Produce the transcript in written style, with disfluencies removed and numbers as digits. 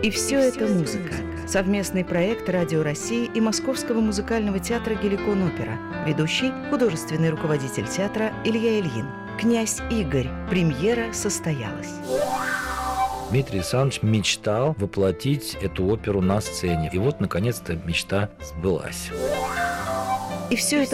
И все это музыка. Совместный проект Радио России и Московского музыкального театра «Геликон Опера». Ведущий – художественный руководитель театра Илья Ильин. «Князь Игорь». Премьера состоялась. Дмитрий Александрович мечтал воплотить эту оперу на сцене. И вот, наконец-то, мечта сбылась. И все это